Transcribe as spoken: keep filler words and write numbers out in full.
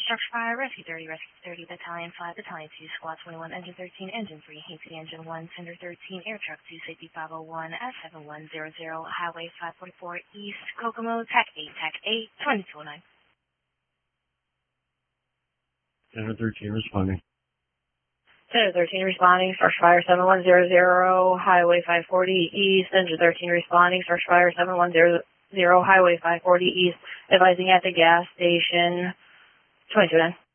structure fire, Rescue thirty, Rescue thirty, Battalion five, Battalion two, Squad twenty-one, Engine thirteen, Engine three, Hasty Engine one, Tender thirteen, Air Truck two, Safety five oh one, S seven one zero zero, Highway five forty-four East, Kokomo, T A C eight, T A C eight, twenty-two oh nine. Tender thirteen responding. Tender thirteen responding, structure fire seven one zero zero, Highway five forty East, Engine thirteen responding, structure fire seven one zero zero, Highway five forty East, advising at the gas station, twenty-two oh nine.